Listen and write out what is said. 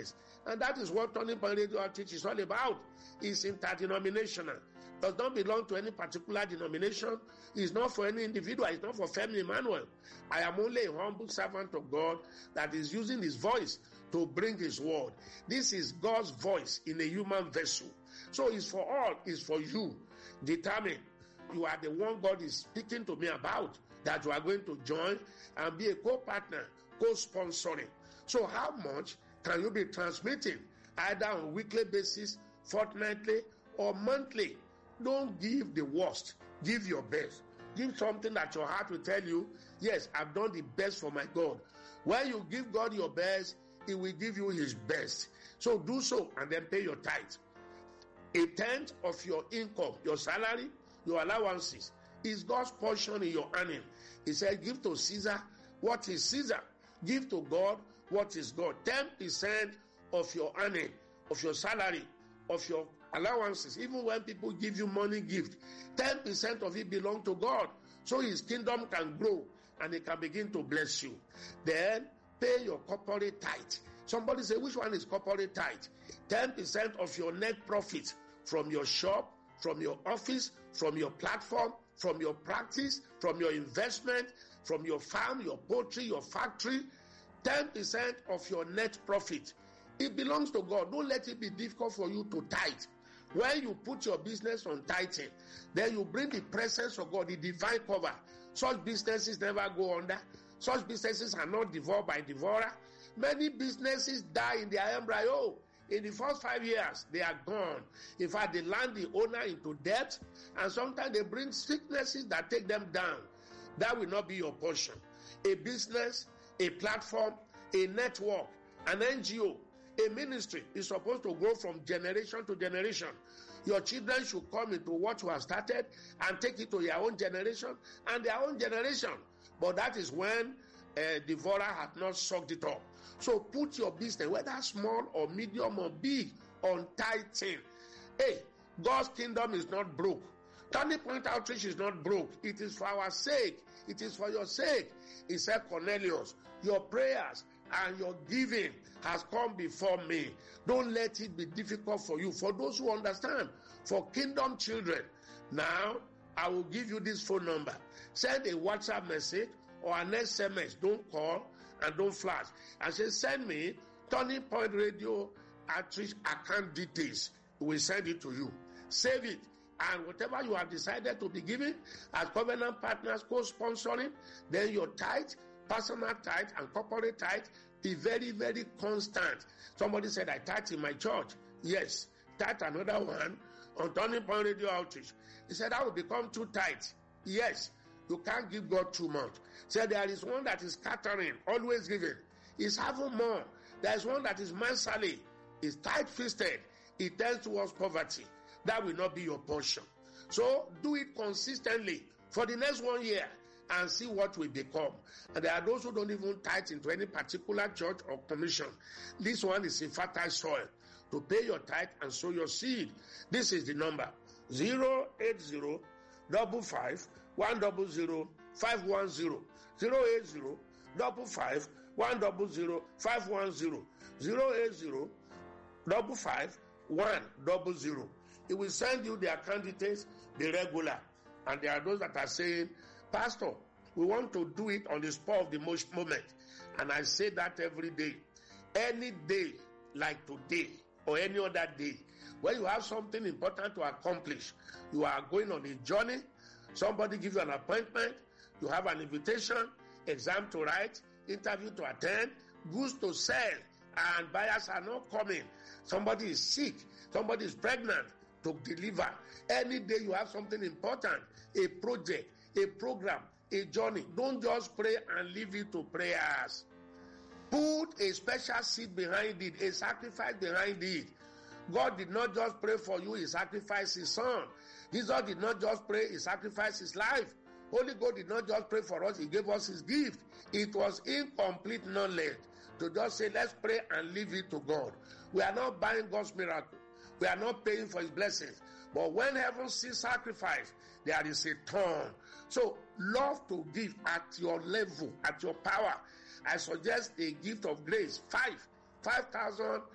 business. And that is what Turning Point Radio Outreach is all about. It's interdenominational. Does not belong to any particular denomination. It's not for any individual. It's not for Femi Emmanuel. I am only a humble servant of God that is using his voice to bring his word. This is God's voice in a human vessel. So it's for all. It's for you. Determine. You are the one God is speaking to me about, that you are going to join and be a co-partner, co-sponsoring. So how much can you be transmitting, either on a weekly basis, fortnightly, or monthly? Don't give the worst. Give your best. Give something that your heart will tell you, yes, I've done the best for my God. When you give God your best, He will give you His best. So do so and then pay your tithe. 1/10 of your income, your salary, your allowances, is God's portion in your earning. He said, give to Caesar what is Caesar. Give to God what is God. 10% of your earning, of your salary, of your allowances, even when people give you money gift, 10% of it belongs to God. So His kingdom can grow and He can begin to bless you. Then pay your corporate tithe. Somebody say, which one is corporate tithe? 10% of your net profit from your shop, from your office, from your platform, from your practice, from your investment, from your farm, your poultry, your factory. 10% of your net profit. It belongs to God. Don't let it be difficult for you to tithe. When you put your business on tithing, then you bring the presence of God, the divine cover. Such businesses never go under. Such businesses are not devoured by devourer. Many businesses die in their embryo. In the first 5 years, they are gone. In fact, they land the owner into debt, and sometimes they bring sicknesses that take them down. That will not be your portion. A business, a platform, a network, an NGO, a ministry is supposed to grow from generation to generation. Your children should come into what you have started and take it to your own generation and their own generation. But that is when devourer has not sucked it up. So put your business, whether small or medium or big, on tithing. Hey, God's kingdom is not broke. Turning Point Outreach is not broke. It is for our sake. It is for your sake. He said, Cornelius, your prayers and your giving has come before me. Don't let it be difficult for you. For those who understand, for kingdom children, now I will give you this phone number. Send a WhatsApp message or an SMS. Don't call and don't flash. And say, send me Turning Point Radio Outreach account details. We will send it to you. Save it. And whatever you have decided to be giving as covenant partners, co-sponsoring, then your tithe, personal tithe and corporate tithe, be very, very constant. Somebody said, I tithe in my church. Yes. Tithe another one on Turning Point Radio Outreach. He said, that will become 2 tithes. Yes. You can't give God too much. Said there is one that is scattering, always giving. He's having more. There is one that is mansally. He's tight-fisted. He tends towards poverty. That will not be your portion. So do it consistently for the next 1 year and see what will become. And there are those who don't even tithe into any particular church or commission. This one is in fertile soil. To pay your tithe and sow your seed, this is the number: 080 55 100 510. 080 55 100 510. 080 55 100. It will send you their candidates, the regular. And there are those that are saying, Pastor, we want to do it on the spur of the moment. And I say that every day. Any day like today or any other day, when you have something important to accomplish, you are going on a journey, somebody gives you an appointment, you have an invitation, exam to write, interview to attend, goods to sell, and buyers are not coming. Somebody is sick, somebody is pregnant, to deliver. Any day you have something important, a project, a program, a journey, don't just pray and leave it to prayers. Put a special seed behind it, a sacrifice behind it. God did not just pray for you, He sacrificed His Son. Jesus did not just pray, He sacrificed His life. Holy God did not just pray for us, He gave us His gift. It was incomplete knowledge to just say, let's pray and leave it to God. We are not buying God's miracle. We are not paying for His blessings. But when heaven sees sacrifice, there is a turn. So love to give at your level, at your power. I suggest a gift of grace, 5,000